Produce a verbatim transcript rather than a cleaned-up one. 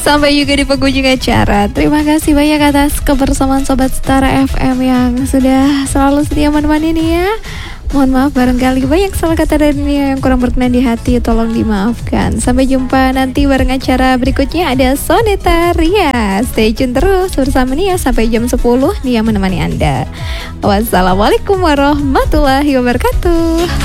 Sampai juga di penghujung acara. Terima kasih banyak atas kebersamaan Sobat Setara F M yang sudah selalu setia menemani nih ya. Mohon maaf barangkali banyak salah kata dari yang kurang berkenan di hati, tolong dimaafkan. Sampai jumpa nanti bareng acara berikutnya ada Soneta Ria. Stay tune terus bersama Nia sampai jam sepuluh Nia menemani Anda. Wassalamualaikum warahmatullahi wabarakatuh.